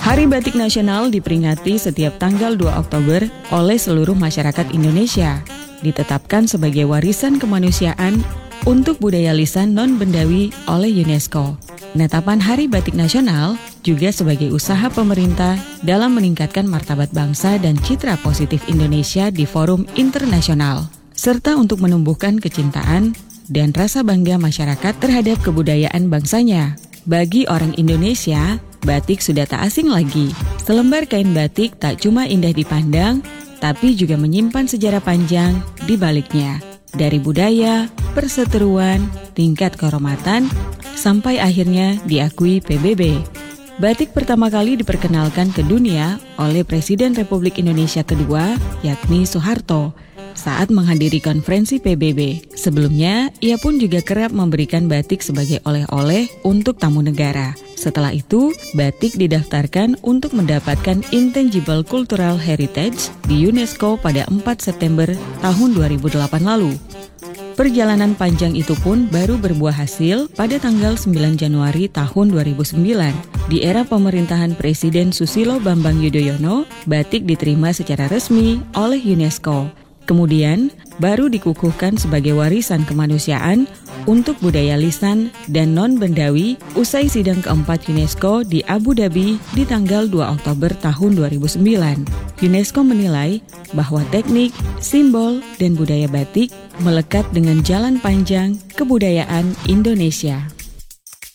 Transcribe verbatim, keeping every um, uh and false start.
Hari Batik Nasional diperingati setiap tanggal dua Oktober oleh seluruh masyarakat Indonesia. Ditetapkan sebagai warisan kemanusiaan untuk budaya lisan non-bendawi oleh UNESCO. Penetapan Hari Batik Nasional juga sebagai usaha pemerintah dalam meningkatkan martabat bangsa dan citra positif Indonesia di forum internasional, serta untuk menumbuhkan kecintaan dan rasa bangga masyarakat terhadap kebudayaan bangsanya. Bagi orang Indonesia, batik sudah tak asing lagi. Selembar kain batik tak cuma indah dipandang, tapi juga menyimpan sejarah panjang di baliknya. Dari budaya, perseteruan, tingkat kehormatan, sampai akhirnya diakui P B B. Batik pertama kali diperkenalkan ke dunia oleh Presiden Republik Indonesia kedua, yakni Soeharto, saat menghadiri konferensi P B B. Sebelumnya, ia pun juga kerap memberikan batik sebagai oleh-oleh untuk tamu negara. Setelah itu, batik didaftarkan untuk mendapatkan Intangible Cultural Heritage di UNESCO pada empat September tahun dua ribu delapan lalu. Perjalanan panjang itu pun baru berbuah hasil pada tanggal sembilan Januari tahun dua ribu sembilan. Di era pemerintahan Presiden Susilo Bambang Yudhoyono, batik diterima secara resmi oleh UNESCO. Kemudian, baru dikukuhkan sebagai warisan kemanusiaan untuk budaya lisan dan non-bendawi usai sidang keempat UNESCO di Abu Dhabi di tanggal dua Oktober tahun dua ribu sembilan. UNESCO menilai bahwa teknik, simbol, dan budaya batik melekat dengan jalan panjang kebudayaan Indonesia.